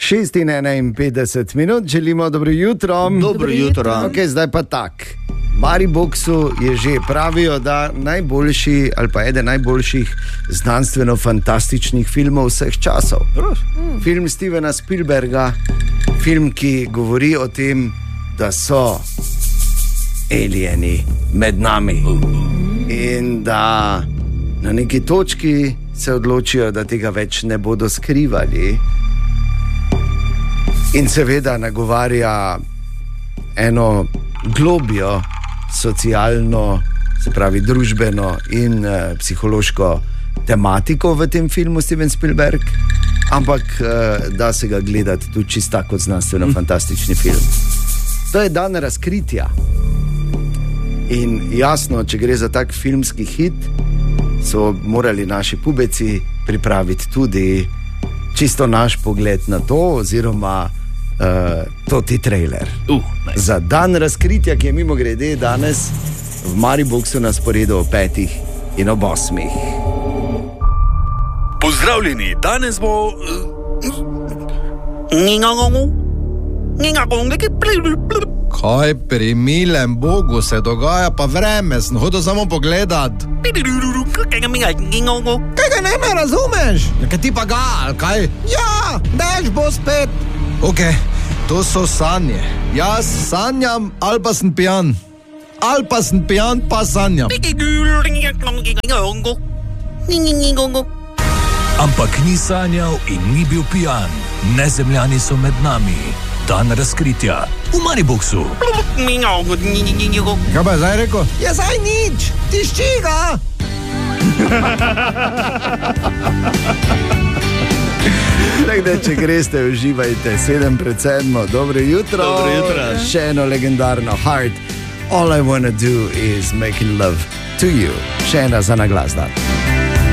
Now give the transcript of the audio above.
6:51 minut, želimo dobro jutro. Dobro jutro. Okay, zdaj pa tak. Mariboxu je že pravijo, da najboljši ali pa eden najboljših znanstveno-fantastičnih filmov vseh časov. Film Stevena Spielberga, film, ki govori o tem, da so alieni med nami in da na neki točki se odločijo, da tega več ne bodo skrivali. In seveda nagovarja eno globjo socialno, se pravi družbeno in psihološko tematiko v tem filmu Steven Spielberg, ampak da se ga gledati tudi čisto kot znanstveno-fantastični film. To je dan razkritja. In jasno, če gre za tak filmski hit, so morali naši pubeci pripraviti tudi čisto naš pogled na to, oziroma toti trailer. Za dan razkritja, ki je mimo grede danes v Mariboxu na sporedu ob 5 in ob 8. Pozdravljeni, danes bo... Kaj pri milem Bogu se dogaja, pa vreme, sem hodil samo pogledat. Tega ne me razumeš? Kaj ti pa ga, ali kaj? Ja, dež bo spet. Ok, to so sanje. Jaz sanjam, ali pa sem pijan. Ali pa sem pijan, pa sanjam. Ampak ni sanjal in ni bil pijan. Nezemljani so med nami. Dan razkritja v Mariboxu. Kaj pa je zdaj rekel? Ja, zdaj nič, tišči ga. Nekde, če greste, uživajte 7:07. Dobro jutro. Dobro jutro. Še eno legendarno Heart. All I wanna do is making love to you. Še ena za naglas dan.